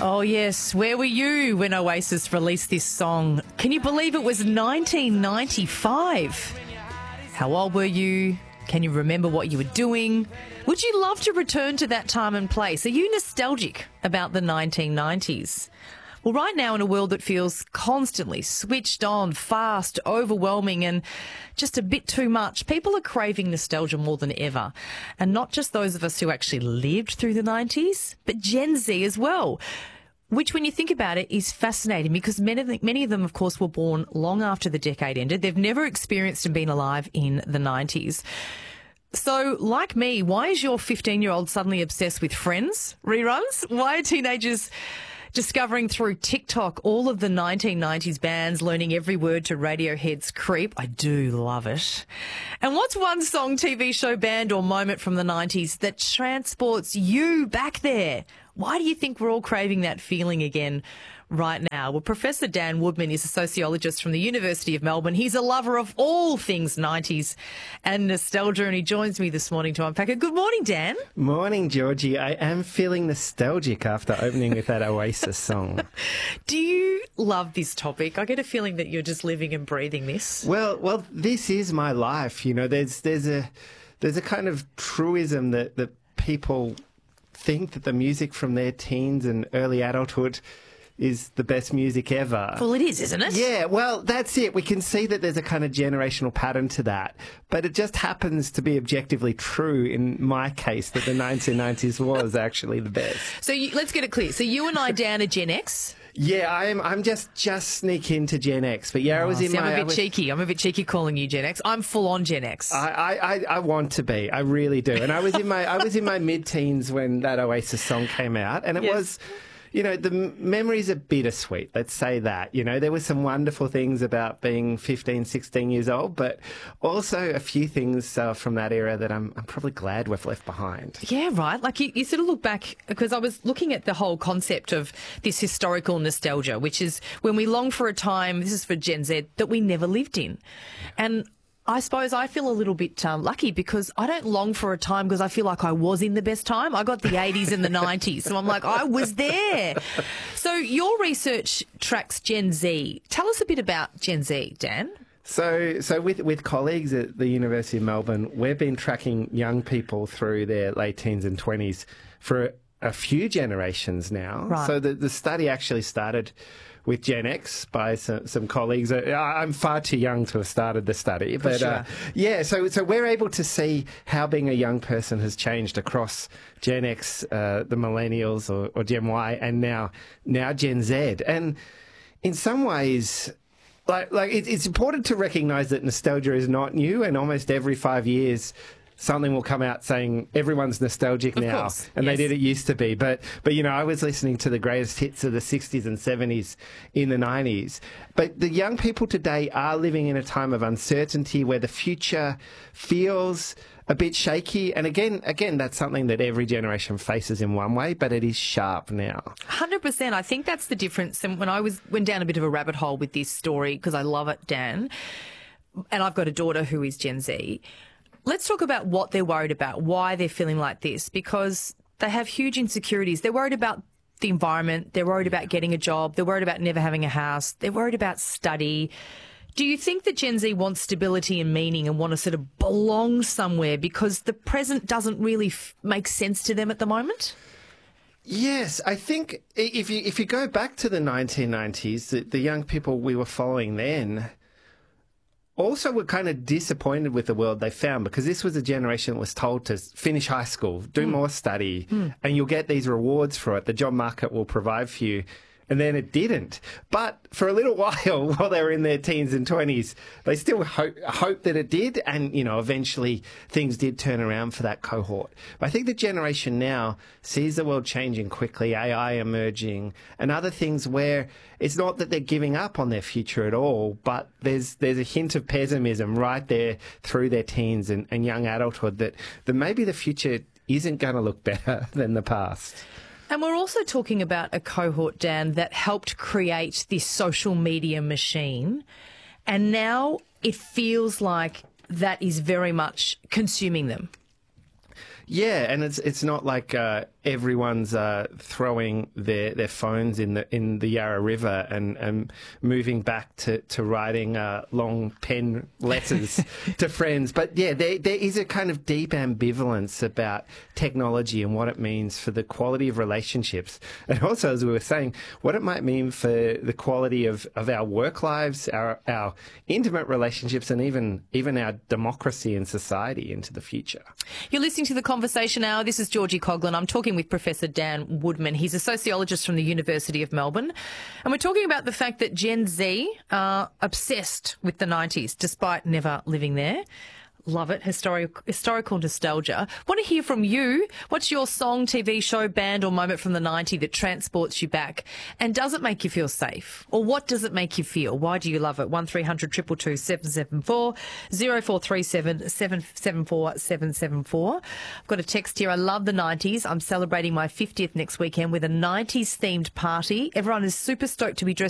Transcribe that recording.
Oh, yes. Where were you when Oasis released this song? Can you believe it was 1995? How old were you? Can you remember what you were doing? Would you love to return to that time and place? Are you nostalgic about the 1990s? Well, right now, in a world that feels constantly switched on, fast, overwhelming and just a bit too much, people are craving nostalgia more than ever. And not just those of us who actually lived through the 90s, but Gen Z as well, which, when you think about it, is fascinating because many of them, of course, were born long after the decade ended. They've never experienced and been alive in the 90s. So, like me, why is your 15-year-old suddenly obsessed with Friends reruns? Why are teenagers discovering through TikTok all of the 1990s bands, learning every word to Radiohead's Creep? I do love it. And what's one song, TV show, band or moment from the 90s that transports you back there? Why do you think we're all craving that feeling again right now? Well, Professor Dan Woodman is a sociologist from the University of Melbourne. He's a lover of all things 90s and nostalgia, and he joins me this morning to unpack it. Good morning, Dan. Morning, Georgie. I am feeling nostalgic after opening with that Oasis song. Do you love this topic? I get a feeling that you're just living and breathing this. Well, this is my life. You know, there's a kind of truism that people think that the music from their teens and early adulthood is the best music ever. Well, it is, isn't it? Yeah, well, that's it. We can see that there's a kind of generational pattern to that. But it just happens to be objectively true in my case that the 1990s was actually the best. So let's get it clear. So you and I, Dan, are Gen X? Yeah, I'm just sneak into Gen X. But yeah, I was in my... I'm a bit cheeky calling you Gen X. I'm full on Gen X. I want to be. I really do. And I was in my mid-teens when that Oasis song came out, and it was... You know, the memories are bittersweet, let's say that. You know, there were some wonderful things about being 15, 16 years old, but also a few things from that era that I'm probably glad we've left behind. Yeah, right. Like you sort of look back, because I was looking at the whole concept of this historical nostalgia, which is when we long for a time, this is for Gen Z, that we never lived in. And I suppose I feel a little bit lucky because I don't long for a time because I feel like I was in the best time. I got the 80s and the 90s, so I'm like, I was there. So your research tracks Gen Z. Tell us a bit about Gen Z, Dan. So with colleagues at the University of Melbourne, we've been tracking young people through their late teens and 20s for a few generations now. Right. So the study actually started with Gen X by some colleagues. I'm far too young to have started the study. But sure. So we're able to see how being a young person has changed across Gen X, the millennials or Gen Y, and now Gen Z. And in some ways... Like it's important to recognise that nostalgia is not new, and almost every 5 years something will come out saying everyone's nostalgic now, of course, and yes. They did it used to be. But you know, I was listening to the greatest hits of the 60s and 70s in the 90s. But the young people today are living in a time of uncertainty where the future feels a bit shaky. And again, that's something that every generation faces in one way, but it is sharp now. 100%. I think that's the difference. And when I went down a bit of a rabbit hole with this story, because I love it, Dan, and I've got a daughter who is Gen Z, let's talk about what they're worried about, why they're feeling like this, because they have huge insecurities. They're worried about the environment. They're worried about getting a job. They're worried about never having a house. They're worried about study. Do you think that Gen Z wants stability and meaning and want to sort of belong somewhere because the present doesn't really make sense to them at the moment? Yes, I think if you go back to the 1990s, the young people we were following then also were kind of disappointed with the world they found, because this was a generation that was told to finish high school, do more study, and you'll get these rewards for it. The job market will provide for you. And then it didn't. But for a little while they were in their teens and 20s, they still hoped that it did. And, you know, eventually things did turn around for that cohort. But I think the generation now sees the world changing quickly, AI emerging, and other things where it's not that they're giving up on their future at all, but there's a hint of pessimism right there through their teens and young adulthood that maybe the future isn't going to look better than the past. And we're also talking about a cohort, Dan, that helped create this social media machine. And now it feels like that is very much consuming them. Yeah, and it's not like everyone's throwing their phones in the Yarra River and moving back to writing long pen letters to friends. But yeah, there is a kind of deep ambivalence about technology and what it means for the quality of relationships, and also, as we were saying, what it might mean for the quality of our work lives, our intimate relationships, and even our democracy and society into the future. You're listening to The Conversation Hour. This is Georgie Coughlin. I'm talking with Professor Dan Woodman. He's a sociologist from the University of Melbourne. And we're talking about the fact that Gen Z are obsessed with the 90s, despite never living there. Love it. Historical nostalgia. Want to hear from you. What's your song, TV show, band or moment from the 90s that transports you back? And does it make you feel safe? Or what does it make you feel? Why do you love it? 1300 222 774 0437 774 774. I've got a text here. I love the 90s. I'm celebrating my 50th next weekend with a 90s themed party. Everyone is super stoked to be dressed